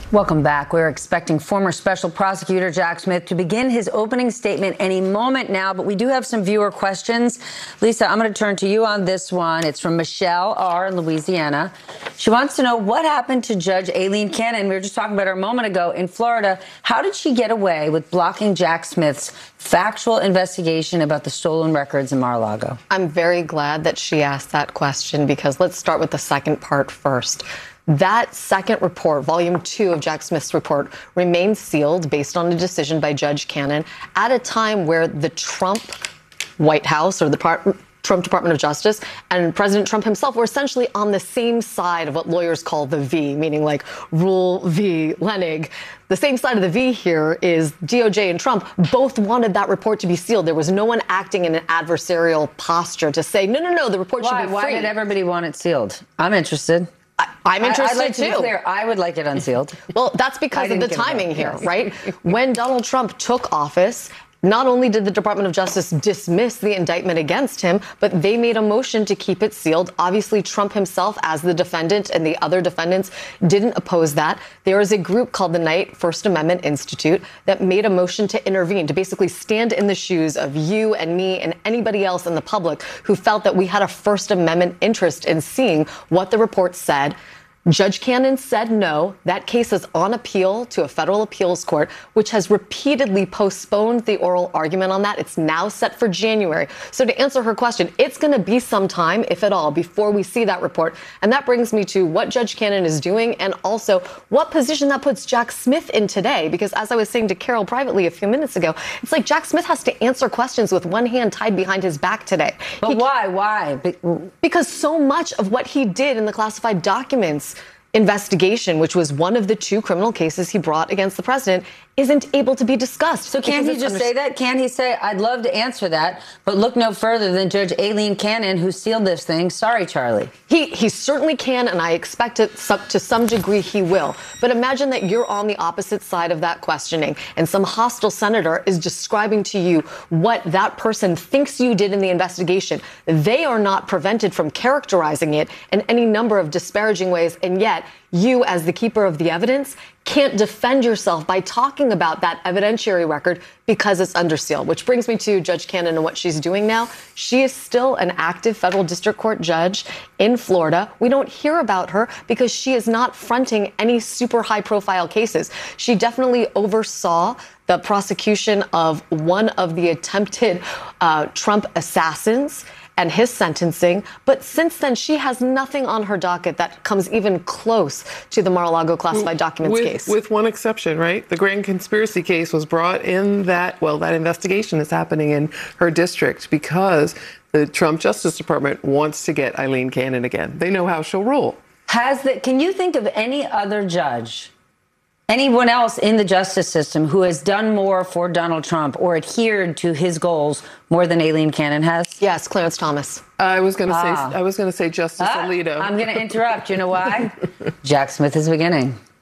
Welcome back. We're expecting former special prosecutor Jack Smith to begin his opening statement any moment now, but we do have some viewer questions. Lisa, I'm going to turn to you on this one. It's from Michelle R. in Louisiana. She wants to know what happened to Judge Aileen Cannon. We were just talking about her a moment ago in Florida. How did she get away with blocking Jack Smith's factual investigation about the stolen records in Mar-a-Lago? I'm very glad that she asked that question, because let's start with the second part first. That second report, volume 2 of Jack Smith's report, remains sealed based on a decision by Judge Cannon at a time where the Trump White House, or the Trump Department of Justice, and President Trump himself were essentially on the same side of what lawyers call the V, meaning like Rule v. Lenig. The same side of the V here is DOJ and Trump both wanted that report to be sealed. There was no one acting in an adversarial posture to say, no, the report should be free. Why did everybody want it sealed? I'm interested. I'm interested, I'd like to too. be clear, I would like it unsealed. Well, that's because of the timing here, right? When Donald Trump took office, not only did the Department of Justice dismiss the indictment against him, but they made a motion to keep it sealed. Obviously, Trump himself, as the defendant, and the other defendants didn't oppose that. There is a group called the Knight First Amendment Institute that made a motion to intervene, to basically stand in the shoes of you and me and anybody else in the public who felt that we had a First Amendment interest in seeing what the report said. Judge Cannon said no. That case is on appeal to a federal appeals court, which has repeatedly postponed the oral argument on that. It's now set for January. So to answer her question, it's going to be some time, if at all, before we see that report. And that brings me to what Judge Cannon is doing, and also what position that puts Jack Smith in today. Because as I was saying to Carol privately a few minutes ago, it's like Jack Smith has to answer questions with one hand tied behind his back today. But why? Because so much of what he did in the classified documents investigation, which was one of the 2 criminal cases he brought against the president, isn't able to be discussed. So can't he just say that? Can't he say, I'd love to answer that, but look no further than Judge Aileen Cannon, who sealed this thing? Sorry, Charlie. He certainly can, and I expect it to some degree he will. But imagine that you're on the opposite side of that questioning, and some hostile senator is describing to you what that person thinks you did in the investigation. They are not prevented from characterizing it in any number of disparaging ways, and yet you, as the keeper of the evidence, can't defend yourself by talking about that evidentiary record because it's under seal. Which brings me to Judge Cannon and what she's doing now. She is still an active federal district court judge in Florida. We don't hear about her because she is not fronting any super high profile cases. She definitely oversaw the prosecution of one of the attempted Trump assassins and his sentencing. But since then, she has nothing on her docket that comes even close to the Mar-a-Lago classified documents case. With one exception, right? The grand conspiracy case was brought in that investigation is happening in her district because the Trump Justice Department wants to get Aileen Cannon again. They know how she'll rule. Can you think of any other judge, anyone else in the justice system who has done more for Donald Trump or adhered to his goals more than Aileen Cannon has? Yes, Clarence Thomas. I was going to say Justice Alito. I'm going to interrupt. You know why? Jack Smith is beginning.